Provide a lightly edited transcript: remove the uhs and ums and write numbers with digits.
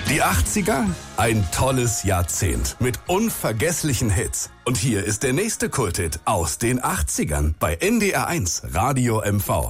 Die 80er? Ein tolles Jahrzehnt mit unvergesslichen Hits. Und hier ist der nächste Kulthit aus den 80ern bei NDR1 Radio MV.